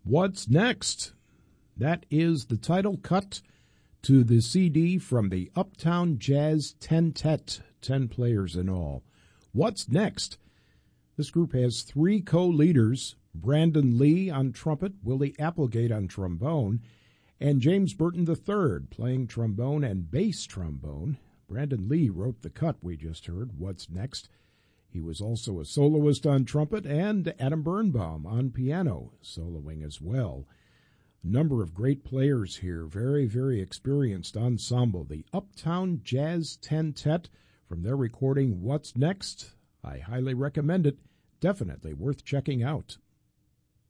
What's Next? That is the title cut to the CD from the Uptown Jazz Tentet, 10 players in all. What's Next? This group has 3 co-leaders, Brandon Lee on trumpet, Willie Applegate on trombone, and James Burton III playing trombone and bass trombone. Brandon Lee wrote the cut we just heard, What's Next? He was also a soloist on trumpet, and Adam Birnbaum on piano, soloing as well. A number of great players here, very, very experienced ensemble. The Uptown Jazz Tentet from their recording, What's Next? I highly recommend it. Definitely worth checking out.